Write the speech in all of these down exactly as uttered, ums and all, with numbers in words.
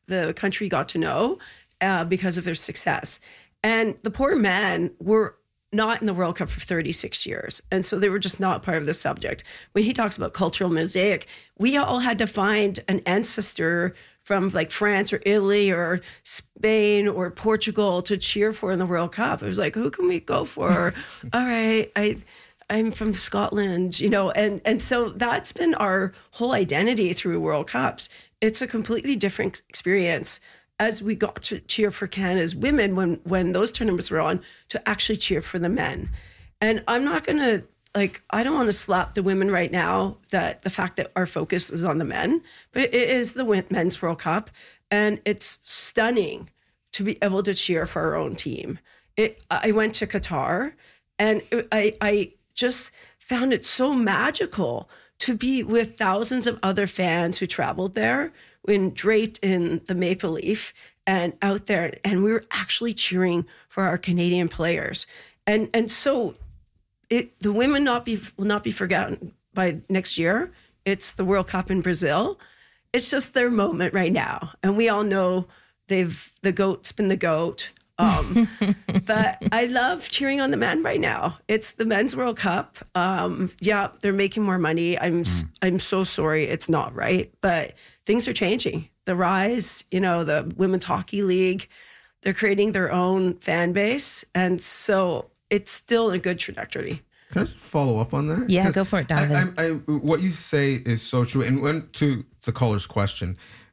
the country got to know uh, because of their success. And the poor men were not in the World Cup for thirty-six years. And so they were just not part of the subject. When he talks about cultural mosaic, we all had to find an ancestor from like France or Italy or Spain or Portugal to cheer for in the World Cup. It was like, who can we go for? All right, I, I'm from Scotland, you know, and, and so that's been our whole identity through World Cups. It's a completely different experience as we got to cheer for Canada's women when, when those tournaments were on, to actually cheer for the men. And I'm not going to, like, I don't want to slap the women right now that the fact that our focus is on the men, but it is the Men's World Cup. And it's stunning to be able to cheer for our own team. It, I went to Qatar and it, I, I just found it so magical to be with thousands of other fans who traveled there, when draped in the maple leaf and out there, and we were actually cheering for our Canadian players. And and so it, the women not be will not be forgotten by next year. It's the World Cup in Brazil. It's just their moment right now. And we all know they've the GOAT's been the GOAT. Um, but I love cheering on the men right now. It's the Men's World Cup. Um, yeah, they're making more money. I'm mm. I'm so sorry it's not right, but things are changing. The Rise, you know, the Women's Hockey League, they're creating their own fan base, and so it's still a good trajectory. Can I just follow up on that? Yeah, go for it, Donovan. I, I, I, what you say is so true. And when to the caller's question,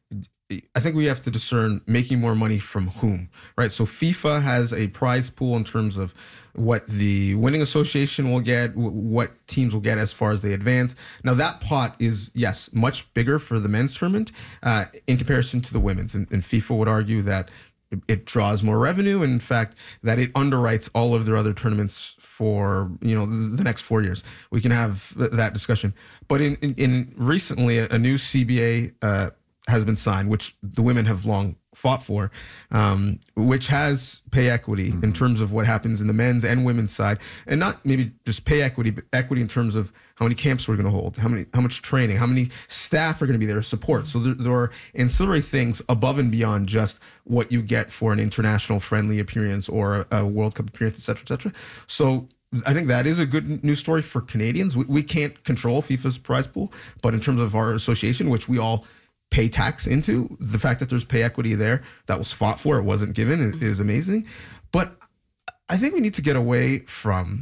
I think we have to discern making more money from whom, right? So FIFA has a prize pool in terms of what the winning association will get, what teams will get as far as they advance. Now that pot is, yes, much bigger for the men's tournament uh, in comparison to the women's. And, and FIFA would argue that it draws more revenue. And in fact, that it underwrites all of their other tournaments for, you know, the next four years. We can have th- that discussion. But in, in, in recently, a, a new C B A uh, has been signed, which the women have long fought for, um, which has pay equity mm-hmm. in terms of what happens in the men's and women's side, and not maybe just pay equity, but equity in terms of how many camps we're going to hold, how many, how much training, how many staff are going to be there to support. So there, there are ancillary things above and beyond just what you get for an international friendly appearance or a, a World Cup appearance, et cetera, et cetera. So I think that is a good news story for Canadians. We, we can't control FIFA's prize pool, but in terms of our association, which we all pay tax into, the fact that there's pay equity there that was fought for, it wasn't given, it is amazing. But I think we need to get away from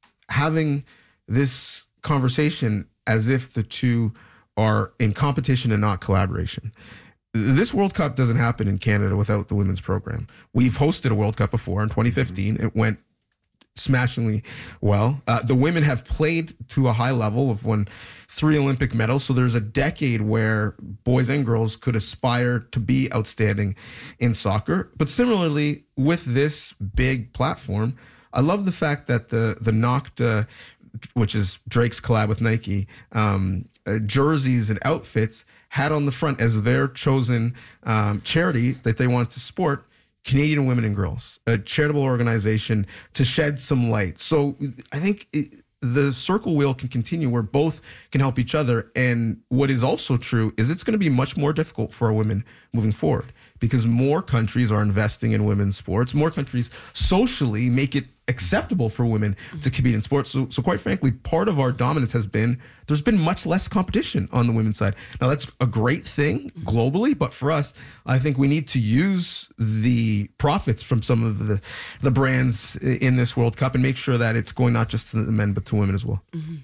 having this conversation as if the two are in competition and not collaboration. This World Cup doesn't happen in Canada without the women's program. We've hosted a World Cup before in twenty fifteen. It went smashingly well. Uh, the women have played to a high level, of won three Olympic medals. So there's a decade where boys and girls could aspire to be outstanding in soccer. But similarly, with this big platform, I love the fact that the the Nocta, which is Drake's collab with Nike, um, uh, jerseys and outfits had on the front as their chosen um, charity that they want to support Canadian Women and Girls, a charitable organization to shed some light. So I think it, the circle wheel can continue where both can help each other. And what is also true is it's going to be much more difficult for our women moving forward because more countries are investing in women's sports. More countries socially make it acceptable for women to compete in sports. So, so quite frankly, part of our dominance has been there's been much less competition on the women's side. Now, that's a great thing globally, but for us, I think we need to use the profits from some of the, the brands in this World Cup and make sure that it's going not just to the men, but to women as well. Mm-hmm.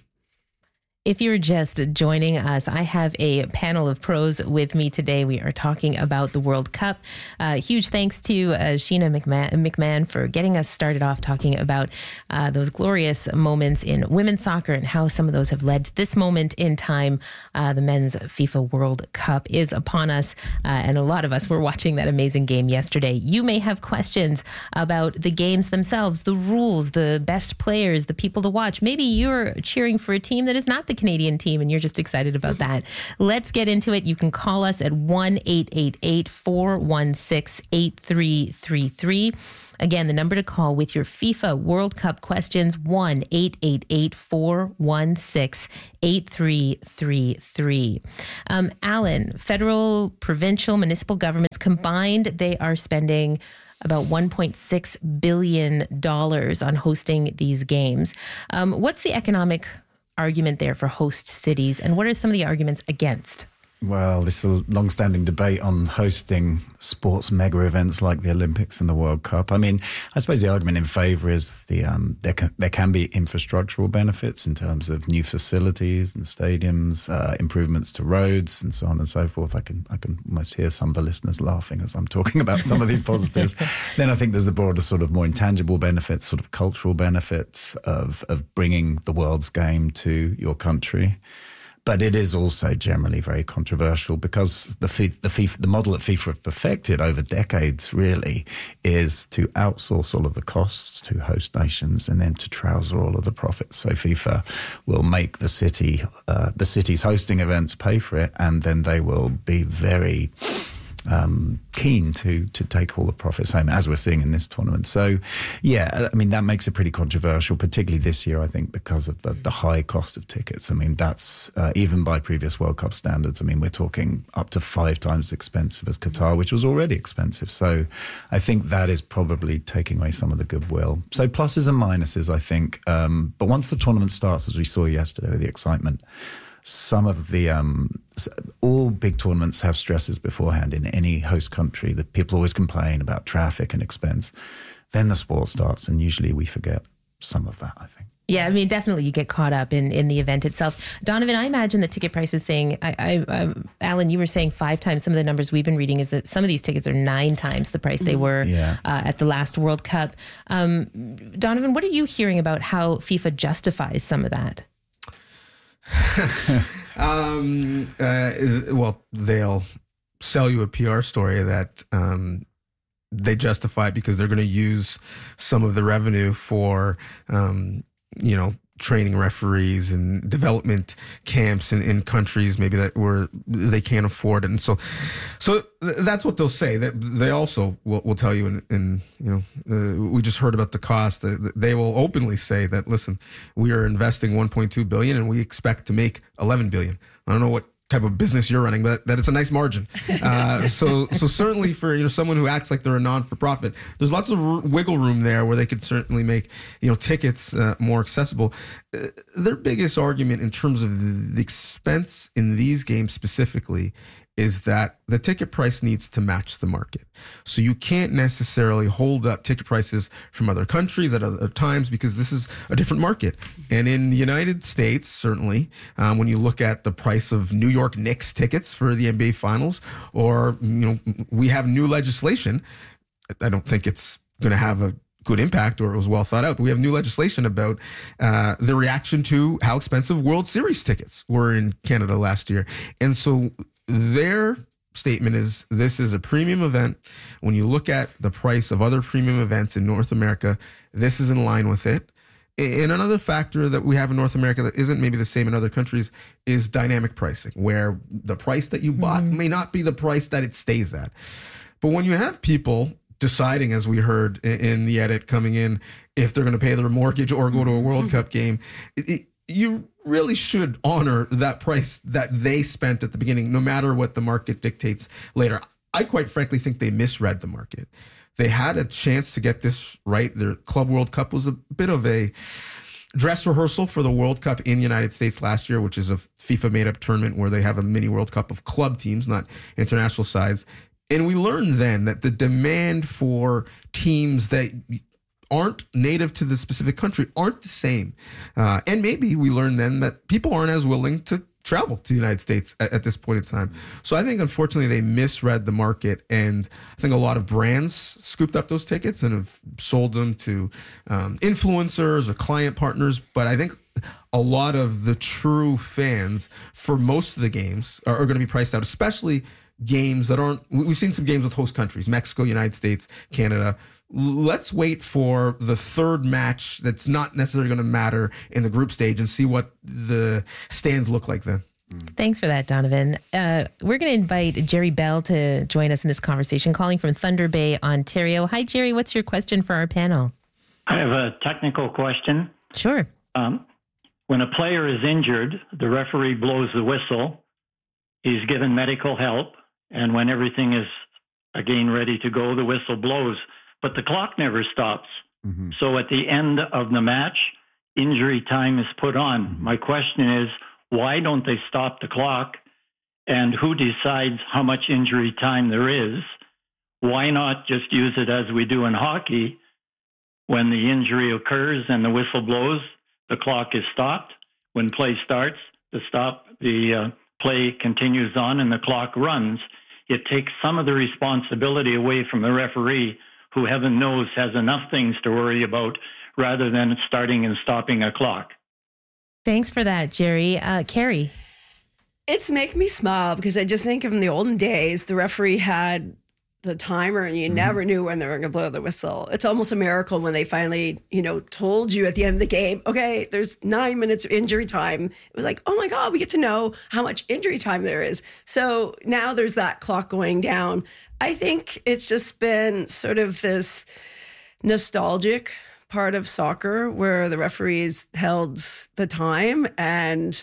If you're just joining us, I have a panel of pros with me today. We are talking about the World Cup. Uh, huge thanks to uh, Sheena McMahon, McMahon for getting us started off talking about uh, those glorious moments in women's soccer and how some of those have led to this moment in time. Uh, the men's FIFA World Cup is upon us, uh, and a lot of us were watching that amazing game yesterday. You may have questions about the games themselves, the rules, the best players, the people to watch. Maybe you're cheering for a team that is not the Canadian team and you're just excited about that. Let's get into it. You can call us at one eight eight eight, four one six, eight three three three. Again, the number to call with your FIFA World Cup questions, one eight eight eight, four one six, eight three three three. Um, Alan, federal, provincial, municipal governments combined, they are spending about one point six billion dollars on hosting these games. Um, what's the economic argument there for host cities, and what are some of the arguments against? Well, this is a long-standing debate on hosting sports mega events like the Olympics and the World Cup. I mean, I suppose the argument in favour is the um, there can, there can be infrastructural benefits in terms of new facilities and stadiums, uh, improvements to roads, and so on and so forth. I can I can almost hear some of the listeners laughing as I'm talking about some of these positives. Then I think there's the broader sort of more intangible benefits, sort of cultural benefits of of bringing the world's game to your country. But it is also generally very controversial because the FIFA, the FIFA, the model that FIFA have perfected over decades really is to outsource all of the costs to host nations and then to trouser all of the profits. So FIFA will make the city, uh, the cities hosting events pay for it, and then they will be very Um, keen to to take all the profits home, as we're seeing in this tournament. So, yeah, I mean, that makes it pretty controversial, particularly this year, I think, because of the, the high cost of tickets. I mean, that's uh, even by previous World Cup standards. I mean, we're talking up to five times as expensive as Qatar, which was already expensive. So I think that is probably taking away some of the goodwill. So pluses and minuses, I think. Um, but once the tournament starts, as we saw yesterday with the excitement, some of the, um, all big tournaments have stresses beforehand in any host country that people always complain about traffic and expense. Then the sport starts and usually we forget some of that, I think. Yeah, I mean, definitely you get caught up in, in the event itself. Donovan, I imagine the ticket prices thing, I, I, I, Alan, you were saying five times. Some of the numbers we've been reading is that some of these tickets are nine times the price they were yeah. uh, at the last World Cup. Um, Donovan, what are you hearing about how FIFA justifies some of that? um, uh, well, they'll sell you a P R story that um, they justify it because they're going to use some of the revenue for, um, you know, training referees and development camps in, in countries maybe that where they can't afford it. And so, so that's what they'll say. That they also will, will tell you in, in you know, uh, we just heard about the cost. That they will openly say that, listen, we are investing one point two billion and we expect to make eleven billion. I don't know what type of business you're running, but that it's a nice margin. Uh, so, so certainly for, you know, someone who acts like they're a non-for-profit, there's lots of r- wiggle room there where they could certainly make, you know, tickets uh, more accessible. Uh, their biggest argument in terms of the expense in these games specifically is that the ticket price needs to match the market. So you can't necessarily hold up ticket prices from other countries at other times because this is a different market. And in the United States, certainly, um, when you look at the price of New York Knicks tickets for the N B A Finals, or, you know, we have new legislation. I don't think it's going to have a good impact or it was well thought out, but we have new legislation about uh, the reaction to how expensive World Series tickets were in Canada last year. And so their statement is this is a premium event. When you look at the price of other premium events in North America, this is in line with it. And another factor that we have in North America that isn't maybe the same in other countries is dynamic pricing, where the price that you bought mm-hmm. may not be the price that it stays at. But when you have people deciding, as we heard in the edit coming in, if they're going to pay their mortgage or go to a World Cup game, it, it, you really should honor that price that they spent at the beginning, no matter what the market dictates later. I quite frankly think they misread the market. They had a chance to get this right. Their Club World Cup was a bit of a dress rehearsal for the World Cup in the United States last year, which is a FIFA made-up tournament where they have a mini World Cup of club teams, not international sides. And we learned then that the demand for teams that aren't native to the specific country aren't the same. Uh, and maybe we learned then that people aren't as willing to travel to the United States at, at this point in time. So I think, unfortunately, they misread the market. And I think a lot of brands scooped up those tickets and have sold them to um, influencers or client partners. But I think a lot of the true fans for most of the games are, are going to be priced out, especially games that aren't, we've seen some games with host countries, Mexico, United States, Canada. Let's wait for the third match that's not necessarily going to matter in the group stage and see what the stands look like then. Thanks for that, Donovan. Uh, we're going to invite Jerry Bell to join us in this conversation, calling from Thunder Bay, Ontario. Hi, Jerry. What's your question for our panel? I have a technical question. Sure. Um, when a player is injured, the referee blows the whistle. He's given medical help. And when everything is again ready to go, the whistle blows. But the clock never stops. Mm-hmm. So at the end of the match, injury time is put on. Mm-hmm. My question is, why don't they stop the clock? And who decides how much injury time there is? Why not just use it as we do in hockey? When the injury occurs and the whistle blows, the clock is stopped. When play starts, the stop, the uh, play continues on and the clock runs. It takes some of the responsibility away from the referee, who heaven knows has enough things to worry about, rather than starting and stopping a clock. Thanks for that, Jerry. Uh, Carrie? It's making me smile because I just think of in the olden days, the referee had the timer and you mm-hmm. never knew when they were going to blow the whistle. It's almost a miracle when they finally, you know, told you at the end of the game, okay, there's nine minutes of injury time. It was like, oh my God, we get to know how much injury time there is. So now there's that clock going down. I think it's just been sort of this nostalgic part of soccer where the referees held the time and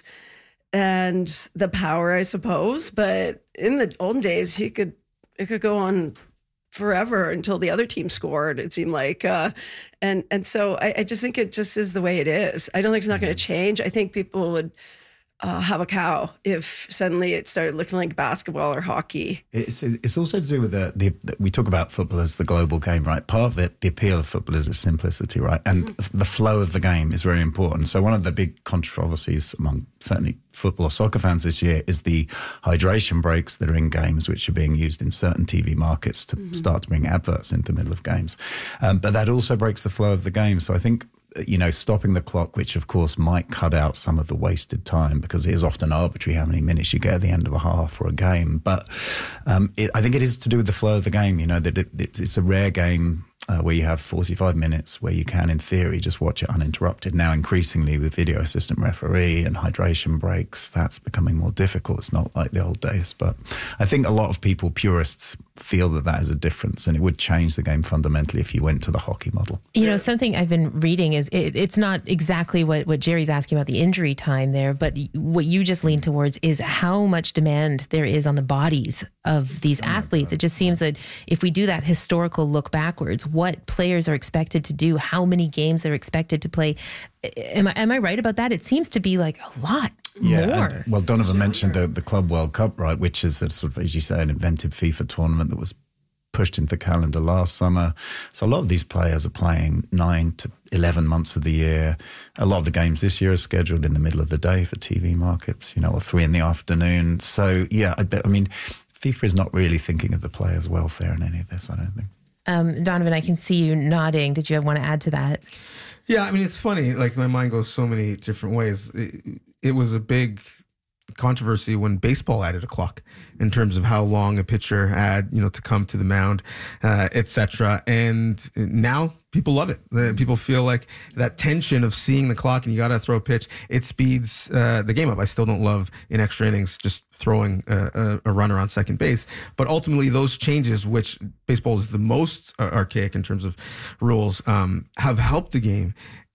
and the power, I suppose. But in the olden days, he could it could go on forever until the other team scored, it seemed like. Uh, and and so I, I just think it just is the way it is. I don't think it's not going to change. I think people would Uh, have a cow if suddenly it started looking like basketball or hockey. It's it's also to do with the, the, the we talk about football as the global game, right? Part of it, the appeal of football is its simplicity, right? And mm-hmm. the flow of the game is very important. So one of the big controversies among certainly football or soccer fans this year is the hydration breaks that are in games, which are being used in certain T V markets to mm-hmm. start to bring adverts into the middle of games. Um, but that also breaks the flow of the game. So I think, you know, stopping the clock, which of course might cut out some of the wasted time because it is often arbitrary how many minutes you get at the end of a half or a game. But um, it, I think it is to do with the flow of the game, you know, that it, it, it's a rare game uh, where you have forty-five minutes where you can, in theory, just watch it uninterrupted. Now, increasingly with video assistant referee and hydration breaks, that's becoming more difficult. It's not like the old days. But I think a lot of people, purists, feel that that is a difference and it would change the game fundamentally if you went to the hockey model. You know, something I've been reading is it, it's not exactly what, what Jerry's asking about the injury time there, but what you just lean towards is how much demand there is on the bodies of these oh athletes. It just seems that if we do that historical look backwards, what players are expected to do, how many games they're expected to play. Am I, am I right about that? It seems to be like a lot yeah, more. And, well, Donovan mentioned the, the Club World Cup, right, which is a sort of, as you say, an inventive FIFA tournament that was pushed into the calendar last summer. So a lot of these players are playing nine to eleven months of the year. A lot of the games this year are scheduled in the middle of the day for T V markets, you know, or three in the afternoon. So, yeah, I, bet, I mean, FIFA is not really thinking of the players' welfare in any of this, I don't think. Um, Donovan, I can see you nodding. Did you want to add to that? Yeah, I mean, it's funny. Like, my mind goes so many different ways. It, it was a big controversy when baseball added a clock in terms of how long a pitcher had, you know, to come to the mound, uh, et cetera. And now people love it. Uh, people feel like that tension of seeing the clock and you got to throw a pitch, it speeds uh, the game up. I still don't love in extra innings just throwing a, a, a runner on second base. But ultimately, those changes, which baseball is the most uh, archaic in terms of rules, um, have helped the game.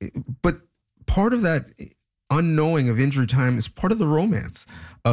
But part of that unknowing of injury time is part of the romance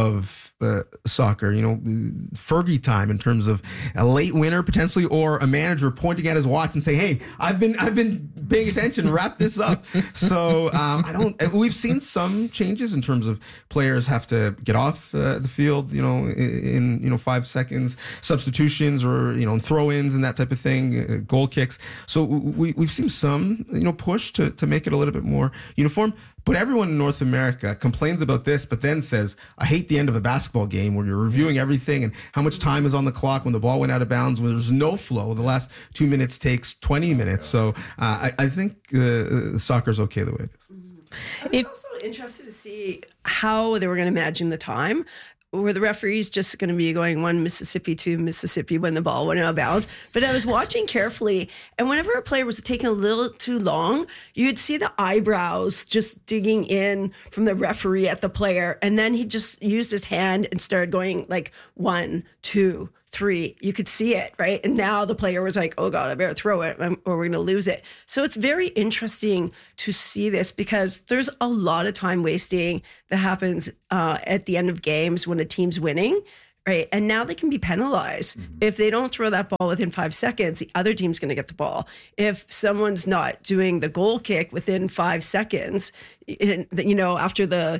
of uh, soccer, you know, Fergie time in terms of a late winner potentially, or a manager pointing at his watch and saying, "Hey, I've been I've been paying attention. Wrap this up." So um, I don't. We've seen some changes in terms of players have to get off uh, the field, you know, in, in you know five seconds, substitutions or you know throw-ins and that type of thing, uh, goal kicks. So we we've seen some you know push to to make it a little bit more uniform. But everyone in North America complains about this, but then says, I hate the end of a basketball game where you're reviewing everything and how much time is on the clock when the ball went out of bounds, when there's no flow. The last two minutes takes twenty minutes. So uh, I, I think uh, soccer's okay the way it is. I was also interested to see how they were going to imagine the time. where the referee's just going to be going one Mississippi, two Mississippi when the ball went out of bounds. But I was watching carefully, and whenever a player was taking a little too long, you'd see the eyebrows just digging in from the referee at the player. And then he just used his hand and started going like one, two, three. You could see it, right? And now the player was like, oh God, I better throw it or we're going to lose it. So it's very interesting to see this because there's a lot of time wasting that happens uh, at the end of games when a team's winning, right? And now they can be penalized. Mm-hmm. If they don't throw that ball within five seconds, the other team's going to get the ball. If someone's not doing the goal kick within five seconds, you know, after the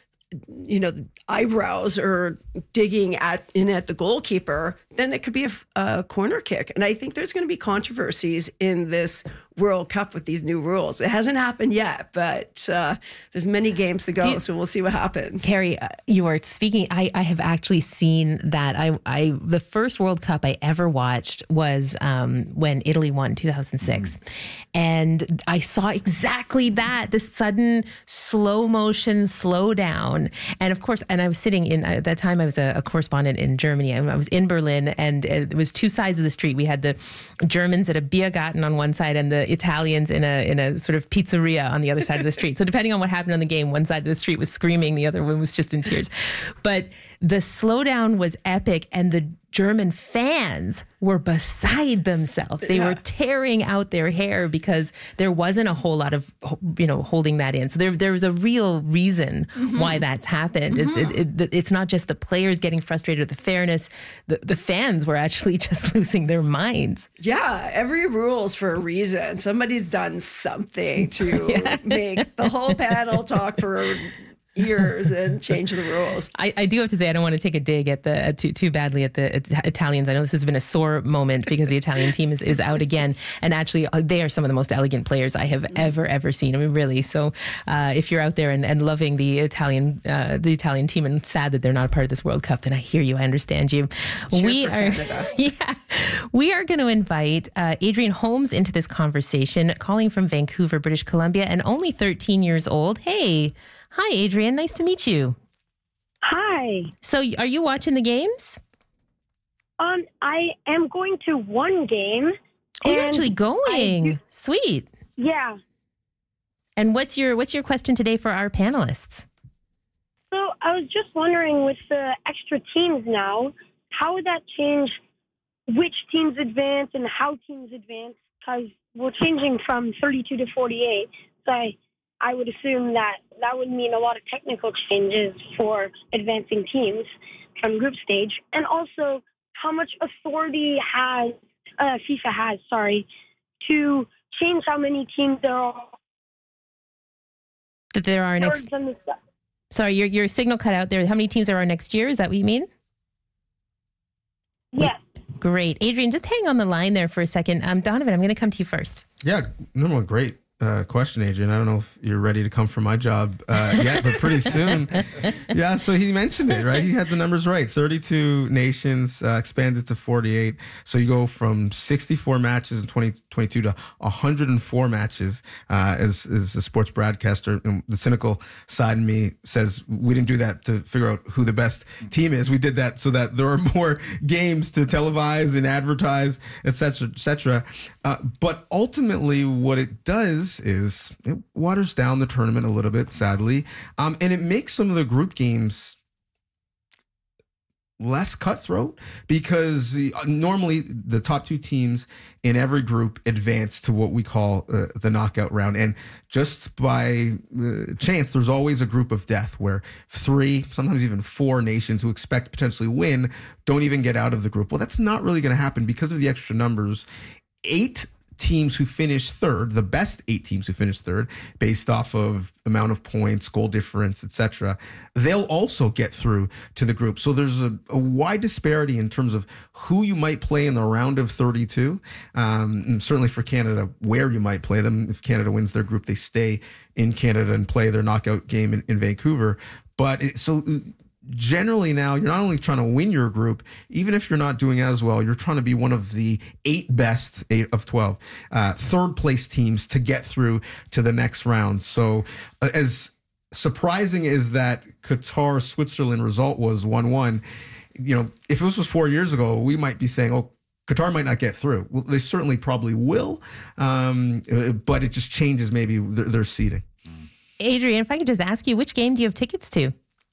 you know, eyebrows or digging at in at the goalkeeper, then it could be a, a corner kick. And I think there's going to be controversies in this World Cup with these new rules. It hasn't happened yet, but uh, there's many games to go, you, so we'll see what happens. Carrie, uh, you are speaking. I, I have actually seen that. I, I the first World Cup I ever watched was um, when Italy won two thousand six, mm. and I saw exactly that, the sudden slow motion slow down. And of course, and I was sitting in at that time. I was a, a correspondent in Germany. I, I was in Berlin, and it was two sides of the street. We had the Germans at a Biergarten on one side, and the Italians in a in a sort of pizzeria on the other side of the street. So depending on what happened on the game, one side of the street was screaming, the other one was just in tears. But the slowdown was epic, and the German fans were beside themselves. They yeah. were tearing out their hair because there wasn't a whole lot of, you know, holding that in. So there, there was a real reason mm-hmm. why that's happened. Mm-hmm. It's, it, it, it's not just the players getting frustrated with the fairness. The, the fans were actually just losing their minds. Yeah, every rule's for a reason. Somebody's done something to yeah. make the whole panel talk for years and change the rules. I, I do have to say, I don't want to take a dig at the uh, too too badly at the at Italians. I know this has been a sore moment because the Italian team is, is out again, and actually uh, they are some of the most elegant players I have ever ever seen. I mean, really. So uh, if you're out there and, and loving the Italian uh, the Italian team and sad that they're not a part of this World Cup, then I hear you. I understand you. Cheer we for are Canada. yeah, we are going to invite uh, Adrienne Holmes into this conversation, calling from Vancouver, British Columbia, and only thirteen years old. Hey. Hi, Adrienne. Nice to meet you. Hi. So are you watching the games? Um, I am going to one game. Oh, you're actually going. Do, Sweet. Yeah. And what's your what's your question today for our panelists? So I was just wondering, with the extra teams now, how would that change which teams advance and how teams advance? Because we're changing from thirty-two to forty-eight. So I I would assume that that would mean a lot of technical changes for advancing teams from group stage. And also, how much authority has uh, FIFA has, sorry, to change how many teams there are. That there are next... The sorry, your, your signal cut out there. How many teams there are next year? Is that what you mean? Yes. Great. Adrienne, just hang on the line there for a second. Um, Donovan, I'm going to come to you first. Yeah, no, great. Uh, question, Adrienne. I don't know if you're ready to come for my job uh, yet, but pretty soon. Yeah, so he mentioned it, right? He had the numbers right. thirty-two nations uh, expanded to forty-eight. So you go from sixty-four matches in twenty twenty-two to one hundred four matches uh, as, as a sports broadcaster. And the cynical side of me says we didn't do that to figure out who the best team is. We did that so that there are more games to televise and advertise, et cetera, et cetera. Uh, but ultimately, what it does is it waters down the tournament a little bit, sadly, um, and it makes some of the group games less cutthroat because the, uh, normally the top two teams in every group advance to what we call uh, the knockout round, and just by uh, chance, there's always a group of death where three, sometimes even four nations who expect to potentially win don't even get out of the group. Well, that's not really going to happen because of the extra numbers. Eight teams who finish third, the best eight teams who finish third, based off of amount of points, goal difference, et cetera, they'll also get through to the group. So there's a, a wide disparity in terms of who you might play in the round of thirty-two. Um, and certainly for Canada, where you might play them. If Canada wins their group, they stay in Canada and play their knockout game in, in Vancouver. But it, so generally now you're not only trying to win your group, even if you're not doing as well, you're trying to be one of the eight best, eight of twelve, uh, third place teams to get through to the next round. So uh, as surprising is that Qatar Switzerland result was one one. You know, if this was four years ago, we might be saying, oh, Qatar might not get through. Well, they certainly probably will, um, but it just changes maybe their, their seeding. Adrian, if I could just ask you, which game do you have tickets to?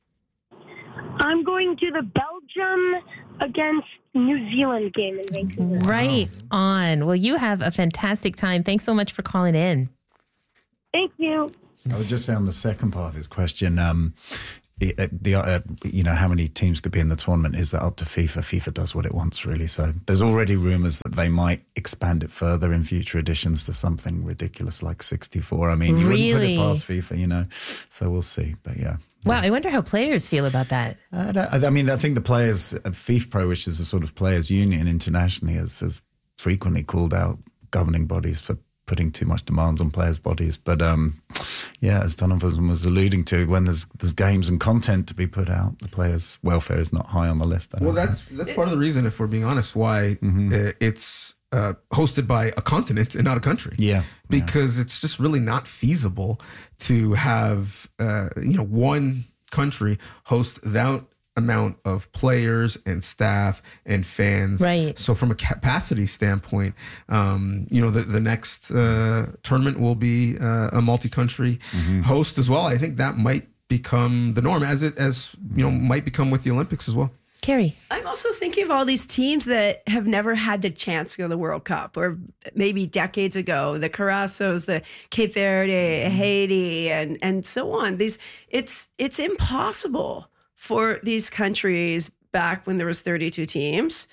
I'm going to the Belgium against New Zealand game in Vancouver. Right on. Well, you have a fantastic time. Thanks so much for calling in. Thank you. I would just say on the second part of his question, um, the, the uh, you know, how many teams could be in the tournament, is that up to FIFA? FIFA does what it wants, really. So there's already rumours that they might expand it further in future editions to something ridiculous like sixty-four. I mean, you really? wouldn't put it past FIFA, you know. So we'll see. But yeah. Wow, I wonder how players feel about that. I, don't, I mean, I think the players, FIFA Pro, which is a sort of players' union internationally, has, has frequently called out governing bodies for putting too much demands on players' bodies. But um, yeah, as Donovan was alluding to, when there's there's games and content to be put out, the players' welfare is not high on the list. Well, that's that's part of the reason, if we're being honest, why mm-hmm. it's uh, hosted by a continent and not a country. Yeah, because yeah. it's just really not feasible to have uh, you know one country host that amount of players and staff and fans. Right. So from a capacity standpoint, um, you know, the, the next uh, tournament will be uh, a multi-country mm-hmm. host as well. I think that might become the norm, as it as you know might become with the Olympics as well. Carrie. I'm also thinking of all these teams that have never had the chance to go to the World Cup, or maybe decades ago, the Curaçaos, the Cape Verde, Haiti, and and so on. These it's it's impossible for these countries back when there was thirty-two teams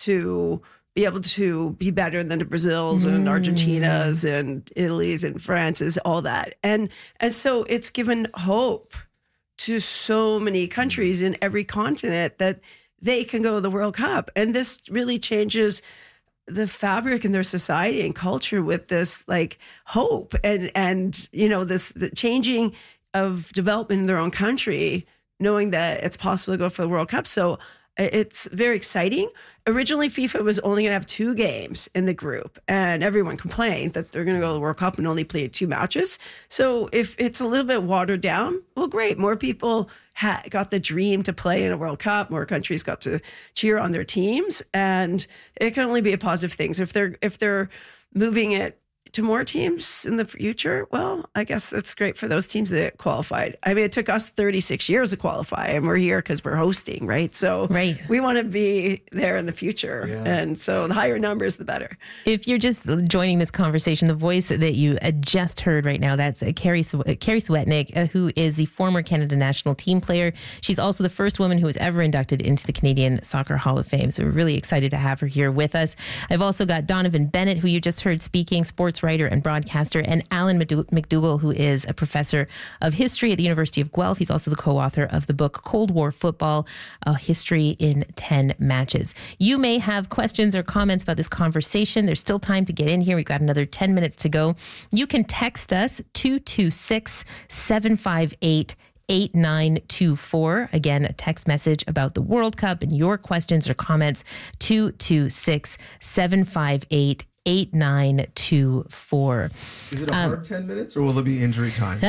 to be able to be better than the Brazils mm. and Argentinas and Italy's and France's, all that. And and so it's given hope to so many countries in every continent that they can go to the World Cup. And this really changes the fabric in their society and culture with this like hope and, and you know, this the changing of development in their own country, knowing that it's possible to go for the World Cup. So it's very exciting. Originally, FIFA was only going to have two games in the group, and everyone complained that they're going to go to the World Cup and only play two matches. So if it's a little bit watered down, well, great. More people ha- got the dream to play in a World Cup. More countries got to cheer on their teams, and it can only be a positive thing. So if they're if they're moving it to more teams in the future, well, I guess that's great for those teams that qualified. I mean, it took us thirty-six years to qualify, and we're here because we're hosting, right? So right. we want to be there in the future. Yeah. And so the higher numbers, the better. If you're just joining this conversation, the voice that you just heard right now, that's Carrie, Carrie Sweatnick, who is the former Canada national team player. She's also the first woman who was ever inducted into the Canadian Soccer Hall of Fame. So we're really excited to have her here with us. I've also got Donovan Bennett, who you just heard speaking, sports writer and broadcaster, and Alan McDougall, who is a professor of history at the University of Guelph. He's also the co-author of the book Cold War Football, A History in ten Matches. You may have questions or comments about this conversation. There's still time to get in here. We've got another ten minutes to go. You can text us two two six, seven five eight, eight nine two four. Again, a text message about the World Cup and your questions or comments, two two six, seven five eight, eight nine two four. Is it a hard um, ten minutes, or will there be injury time?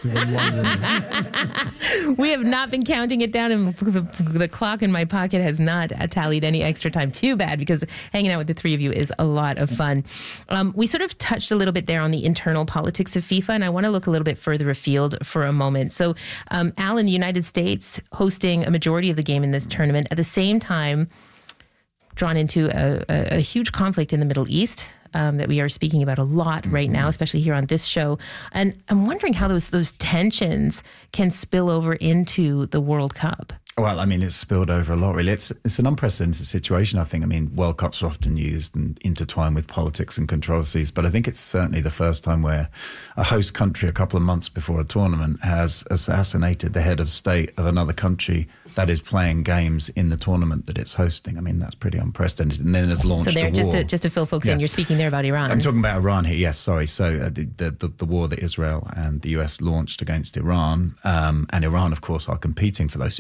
We have not been counting it down, and the, the clock in my pocket has not tallied any extra time. Too bad, because hanging out with the three of you is a lot of fun. Um, we sort of touched a little bit there on the internal politics of FIFA, and I want to look a little bit further afield for a moment. So, um, Alan, the United States hosting a majority of the game in this tournament, at the same time drawn into a, a, a huge conflict in the Middle East um, that we are speaking about a lot right now, especially here on this show. And I'm wondering how those those tensions can spill over into the World Cup. Well, I mean, it's spilled over a lot, really. It's it's an unprecedented situation, I think. I mean, World Cups are often used and intertwined with politics and controversies, but I think it's certainly the first time where a host country, a couple of months before a tournament, has assassinated the head of state of another country that is playing games in the tournament that it's hosting. I mean, that's pretty unprecedented. And then has launched so there, a war. Just to, just to fill folks yeah. in, you're speaking there about Iran. I'm talking about Iran here, yes, sorry. So uh, the, the, the war that Israel and the U S launched against Iran, um, and Iran, of course, are competing, for those who don't know,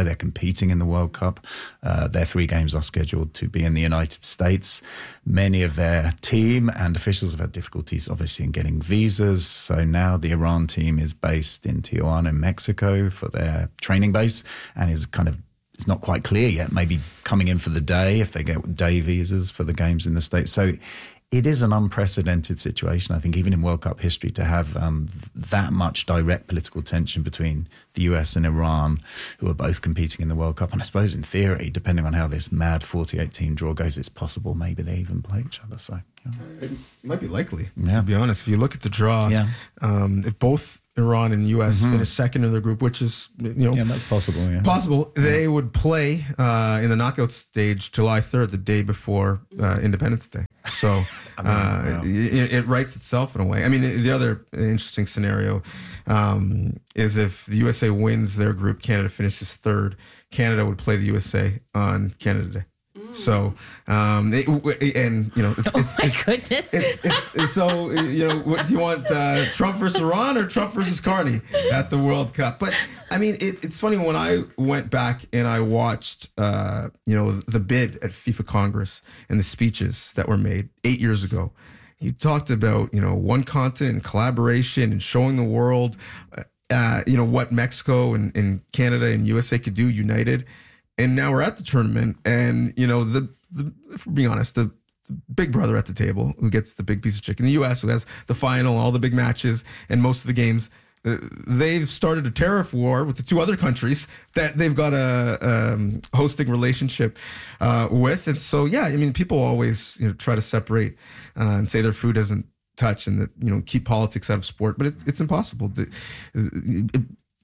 They're competing in the World Cup. Uh, their three games are scheduled to be in the United States. Many of their team and officials have had difficulties, obviously, in getting visas. So now the Iran team is based in Tijuana, in Mexico, for their training base, and is kind of, it's not quite clear yet, maybe coming in for the day if they get day visas for the games in the States. So it is an unprecedented situation, I think, even in World Cup history, to have um, that much direct political tension between the U S and Iran, who are both competing in the World Cup. And I suppose in theory, depending on how this mad forty-eight team draw goes, it's possible maybe they even play each other. So yeah. It might be likely, yeah. to be honest. If you look at the draw, yeah. um, if both Iran and U S mm-hmm. finish second in their group, which is, you know, yeah, that's possible. Yeah. Possible. Yeah. They would play uh, in the knockout stage July third, the day before uh, Independence Day. So I mean, uh, yeah. it, it writes itself in a way. I mean, the other interesting scenario um, is if the U S A wins their group, Canada finishes third, Canada would play the U S A on Canada Day. So, um, it, and you know, it's, oh it's, my it's, goodness. It's, it's, it's, so, you know, what do you want, uh, Trump versus Iran or Trump versus Carney at the World Cup? But I mean, it, it's funny when I went back and I watched, uh, you know, the bid at FIFA Congress and the speeches that were made eight years ago. He talked about, you know, one continent and collaboration and showing the world, uh, you know, what Mexico and, and Canada and U S A could do united. And now we're at the tournament, and you know, the, the if we're being honest, the, the big brother at the table who gets the big piece of chicken, the U S, who has the final, all the big matches, and most of the games, uh, they've started a tariff war with the two other countries that they've got a um, hosting relationship uh, with. And so, yeah, I mean, people always, you know, try to separate uh, and say their food doesn't touch, and that, you know, keep politics out of sport, but it, it's impossible. It, it,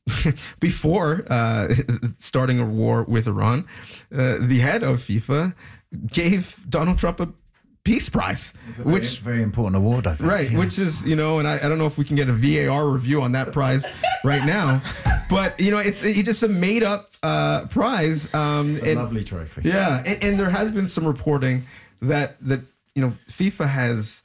Before uh, starting a war with Iran, uh, the head of FIFA gave Donald Trump a Peace Prize, very, which very important award, I think. Right, yeah. Which is, you know, and I, I don't know if we can get a V A R review on that prize right now, but you know, it's it, just a made up uh, prize. Um, it's a and, lovely trophy. Yeah, and, and there has been some reporting that that you know FIFA has,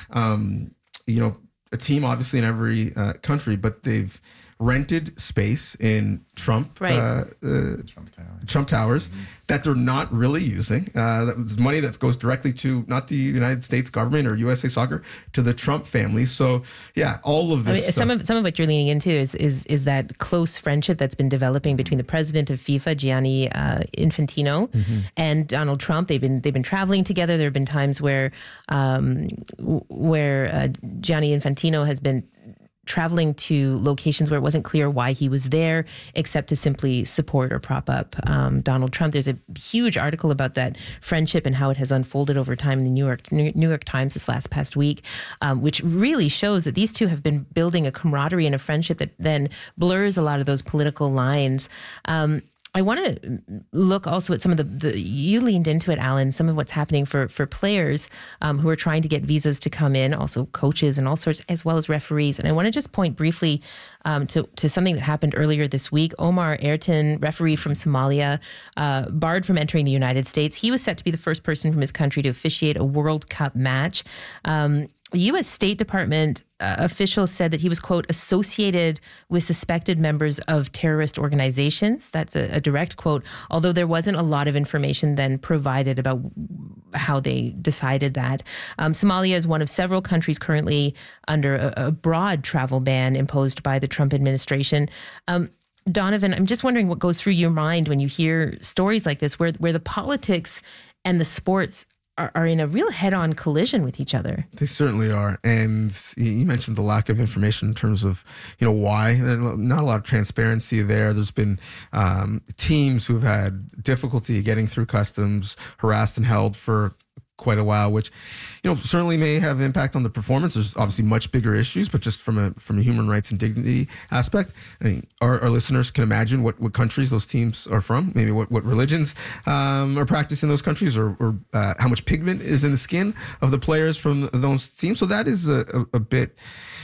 um, you know, a team obviously in every uh, country, but they've rented space in Trump right. uh, uh, Trump, Tower. Trump Towers mm-hmm. that they're not really using. Uh, that was money that goes directly to not the United States government or U S A Soccer, to the Trump family. So yeah, all of this. I mean, some of some of what you're leaning into is is is that close friendship that's been developing between the president of FIFA, Gianni uh, Infantino, mm-hmm. and Donald Trump. They've been they've been traveling together. There have been times where um, where uh, Gianni Infantino has been traveling to locations where it wasn't clear why he was there, except to simply support or prop up um, Donald Trump. There's a huge article about that friendship and how it has unfolded over time in the New York New York Times this last past week, um, which really shows that these two have been building a camaraderie and a friendship that then blurs a lot of those political lines. Um, I want to look also at some of the, the, you leaned into it, Alan, some of what's happening for, for players um, who are trying to get visas to come in, also coaches and all sorts, as well as referees. And I want to just point briefly um, to, to something that happened earlier this week. Omar Ayrton, referee from Somalia, uh, barred from entering the United States. He was set to be the first person from his country to officiate a World Cup match. Um, The U S State Department uh, officials said that he was, quote, associated with suspected members of terrorist organizations. That's a, a direct quote, although there wasn't a lot of information then provided about how they decided that. Um, Somalia is one of several countries currently under a, a broad travel ban imposed by the Trump administration. Um, Donovan, I'm just wondering what goes through your mind when you hear stories like this, where where the politics and the sports Are, are in a real head-on collision with each other. They certainly are. And you mentioned the lack of information in terms of, you know, why. Not a lot of transparency there. There's been um, teams who've had difficulty getting through customs, harassed and held for quite a while, which, you know, certainly may have impact on the performance. There's obviously much bigger issues, but just from a from a human rights and dignity aspect, I mean, our, our listeners can imagine what, what countries those teams are from, maybe what, what religions um, are practiced in those countries, or, or uh, how much pigment is in the skin of the players from those teams. So that is a, a, a bit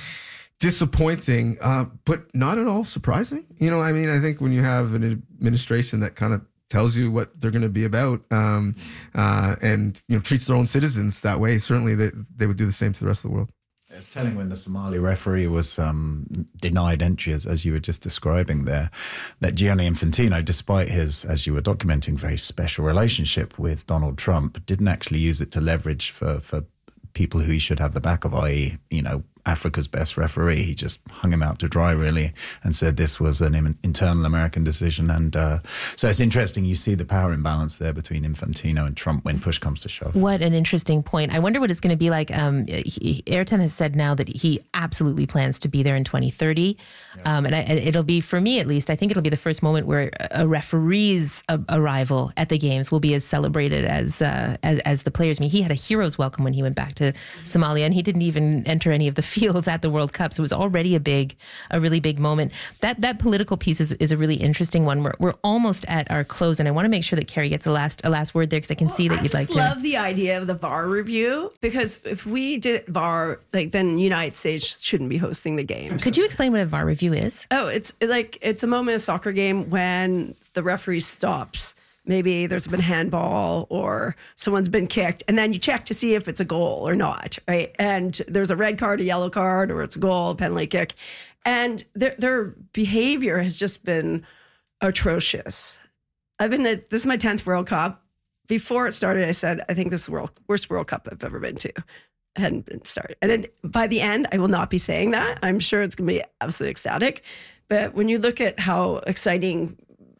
disappointing, uh, but not at all surprising. You know, I mean, I think when you have an administration that kind of tells you what they're going to be about, um, uh, and you know treats their own citizens that way, certainly they they would do the same to the rest of the world. It's telling when the Somali referee was um, denied entry, as, as you were just describing there, that Gianni Infantino, despite his, as you were documenting, very special relationship with Donald Trump, didn't actually use it to leverage for, for people who he should have the back of, that is, you know, Africa's best referee. He just hung him out to dry, really, and said this was an internal American decision. And uh, so it's interesting. You see the power imbalance there between Infantino and Trump when push comes to shove. What an interesting point. I wonder what it's going to be like. Um, he, Ayrton has said now that he absolutely plans to be there in twenty thirty. Yeah. Um, and I, it'll be, for me at least, I think it'll be the first moment where a referee's arrival at the games will be as celebrated as, uh, as, as the players. I mean, he had a hero's welcome when he went back to Somalia, and he didn't even enter any of the fields at the World Cup. So it was already a big, a really big moment. That that political piece is, is a really interesting one. We're, we're almost at our close, and I want to make sure that Carrie gets a last a last word there, because I can well, see that I you'd like to. I just love the idea of the V A R review, because if we did V A R, like, then United States shouldn't be hosting the games. Could you explain what a V A R review is? Oh, it's like it's a moment in a soccer game when the referee stops. Maybe there's been handball or someone's been kicked, and then you check to see if it's a goal or not, right? And there's a red card, a yellow card, or it's a goal, a penalty kick. And their, their behavior has just been atrocious. I've been at, this is my tenth World Cup. Before it started, I said, I think this is the world, worst World Cup I've ever been to. I hadn't been started. And then by the end, I will not be saying that. I'm sure it's going to be absolutely ecstatic. But when you look at how exciting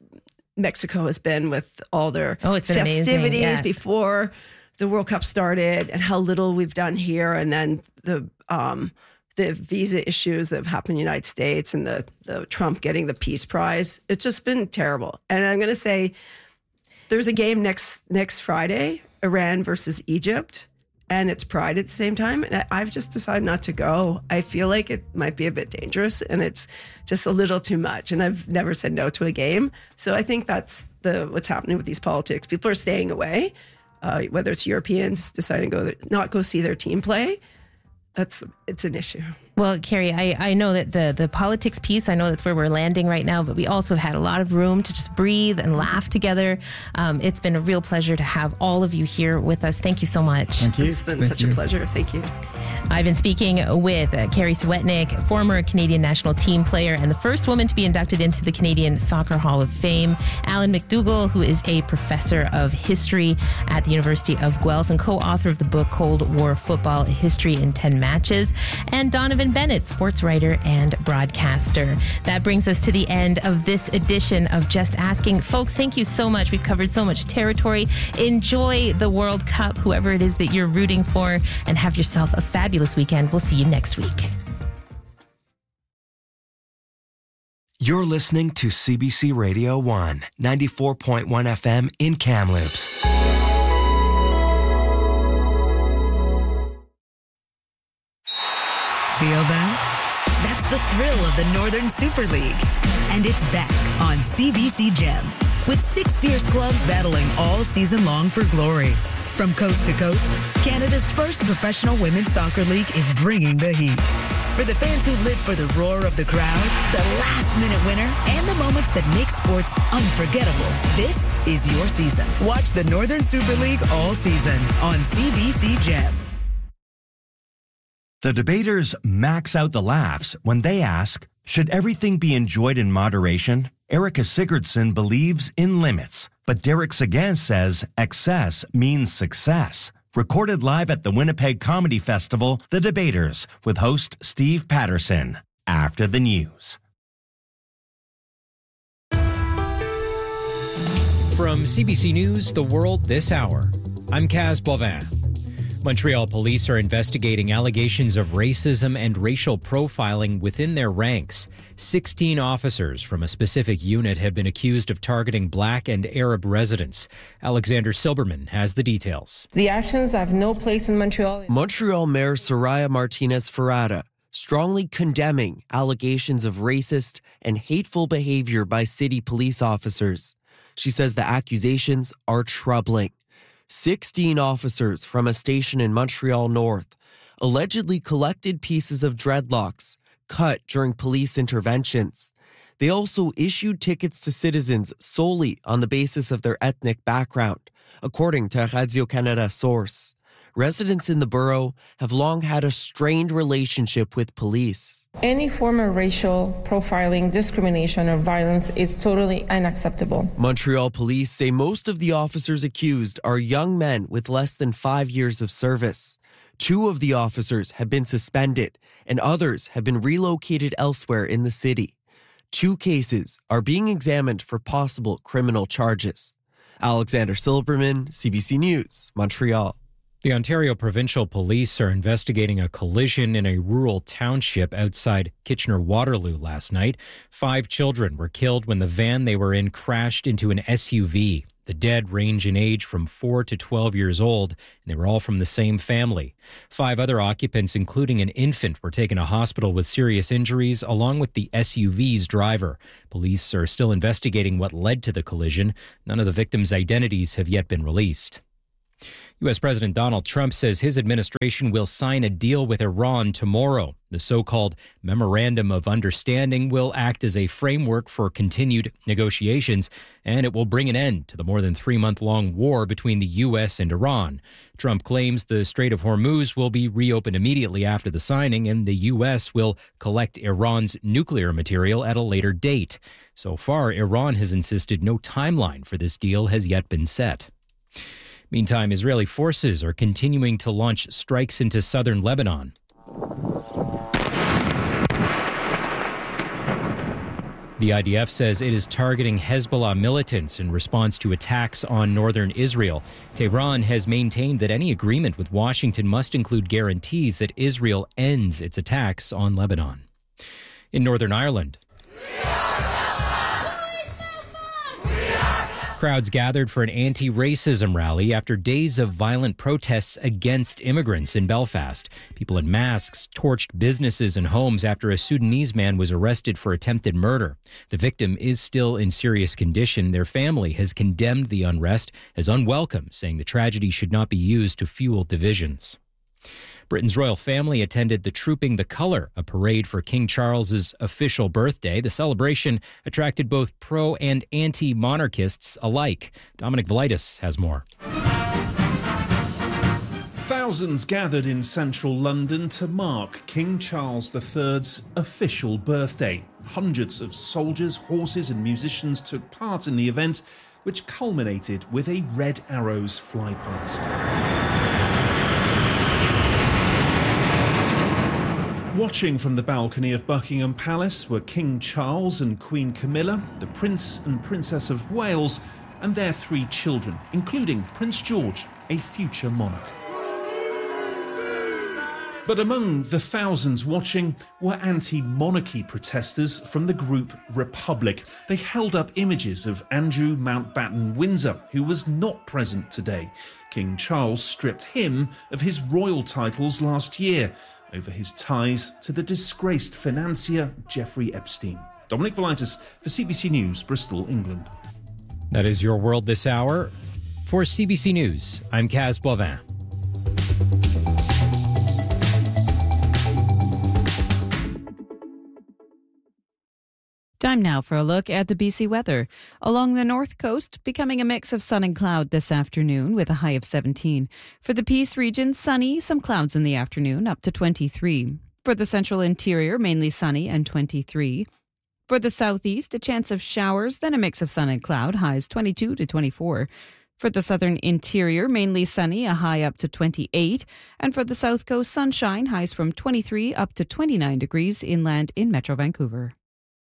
Mexico has been with all their oh, it's been festivities yeah. before the World Cup started, and how little we've done here, and then the um, the visa issues that have happened in the United States, and the, the Trump getting the Peace Prize. It's just been terrible. And I'm going to say there's a game next next Friday, Iran versus Egypt, and it's Pride at the same time. And I've just decided not to go. I feel like it might be a bit dangerous, and it's just a little too much. And I've never said no to a game. So I think that's the what's happening with these politics. People are staying away, uh, whether it's Europeans deciding to go not go see their team play. That's it's an issue. Well, Carrie, I, I know that the, the politics piece, I know that's where we're landing right now, but we also had a lot of room to just breathe and laugh together. Um, it's been a real pleasure to have all of you here with us. Thank you so much. Thank you. It's been Thank such you. a pleasure. Thank you. I've been speaking with uh, Carrie Sweatnick, former Canadian national team player and the first woman to be inducted into the Canadian Soccer Hall of Fame, Alan McDougall, who is a professor of history at the University of Guelph and co-author of the book Cold War Football, A History in ten Matches, and Donovan Bennett, sports writer and broadcaster. That brings us to the end of this edition of Just Asking. Folks, thank you so much. We've covered so much territory. Enjoy the World Cup, whoever it is that you're rooting for, and have yourself a fabulous weekend. We'll see you next week. You're listening to C B C Radio one, ninety-four point one F M in Kamloops. Feel that? That's the thrill of the Northern Super League. And it's back on C B C Gem, with six fierce clubs battling all season long for glory. From coast to coast, Canada's first professional women's soccer league is bringing the heat. For the fans who live for the roar of the crowd, the last-minute winner, and the moments that make sports unforgettable, this is your season. Watch the Northern Super League all season on C B C Gem. The debaters max out the laughs when they ask, should everything be enjoyed in moderation? Erica Sigurdsson believes in limits, but Derek Seguin says excess means success. Recorded live at the Winnipeg Comedy Festival, The Debaters, with host Steve Patterson, after the news. From C B C News, The World This Hour, I'm Kaz Bovin. Montreal police are investigating allegations of racism and racial profiling within their ranks. sixteen officers from a specific unit have been accused of targeting Black and Arab residents. Alexander Silberman has the details. The actions have no place in Montreal. Montreal Mayor Soraya Martinez-Ferrada strongly condemning allegations of racist and hateful behavior by city police officers. She says the accusations are troubling. sixteen officers from a station in Montreal North allegedly collected pieces of dreadlocks cut during police interventions. They also issued tickets to citizens solely on the basis of their ethnic background, according to a Radio-Canada source. residents in the borough have long had a strained relationship with police. Any form of racial profiling, discrimination, or violence is totally unacceptable. Montreal police say most of the officers accused are young men with less than five years of service. Two of the officers have been suspended, and others have been relocated elsewhere in the city. Two cases are being examined for possible criminal charges. Alexander Silberman, C B C News, Montreal. The Ontario Provincial Police are investigating a collision in a rural township outside Kitchener-Waterloo last night. Five children were killed when the van they were in crashed into an S U V. The dead range in age from four to twelve years old, and they were all from the same family. Five other occupants, including an infant, were taken to hospital with serious injuries, along with the S U V's driver. Police are still investigating what led to the collision. None of the victims' identities have yet been released. U S President Donald Trump says his administration will sign a deal with Iran tomorrow. The so-called Memorandum of Understanding will act as a framework for continued negotiations, and it will bring an end to the more than three-month-long war between the U S and Iran. Trump claims the Strait of Hormuz will be reopened immediately after the signing, and the U S will collect Iran's nuclear material at a later date. So far, Iran has insisted no timeline for this deal has yet been set. Meantime, Israeli forces are continuing to launch strikes into southern Lebanon. The I D F says it is targeting Hezbollah militants in response to attacks on northern Israel. Tehran has maintained that any agreement with Washington must include guarantees that Israel ends its attacks on Lebanon. In Northern Ireland, crowds gathered for an anti-racism rally after days of violent protests against immigrants in Belfast. People in masks torched businesses and homes after a Sudanese man was arrested for attempted murder. The victim is still in serious condition. Their family has condemned the unrest as unwelcome, saying the tragedy should not be used to fuel divisions. Britain's royal family attended the Trooping the Colour, a parade for King Charles's official birthday. The celebration attracted both pro and anti-monarchists alike. Dominic Velitis has more. Thousands gathered in central London to mark King Charles the third's official birthday. Hundreds of soldiers, horses and musicians took part in the event, which culminated with a Red Arrows flypast. Watching from the balcony of Buckingham Palace were King Charles and Queen Camilla, the Prince and Princess of Wales, and their three children, including Prince George, a future monarch. But among the thousands watching were anti-monarchy protesters from the group Republic. They held up images of Andrew Mountbatten Windsor, who was not present today. King Charles stripped him of his royal titles last year over his ties to the disgraced financier Jeffrey Epstein. Dominic Velitis for C B C News, Bristol, England. That is your world this hour. For C B C News, I'm Kaz Boivin. Time now for a look at the B C weather. Along the north coast, becoming a mix of sun and cloud this afternoon with a high of seventeen. For the Peace region, sunny, some clouds in the afternoon, up to twenty-three. For the central interior, mainly sunny and twenty-three. For the southeast, a chance of showers, then a mix of sun and cloud, highs twenty-two to twenty-four. For the southern interior, mainly sunny, a high up to twenty-eight. And for the south coast, sunshine, highs from twenty-three up to twenty-nine degrees inland in Metro Vancouver.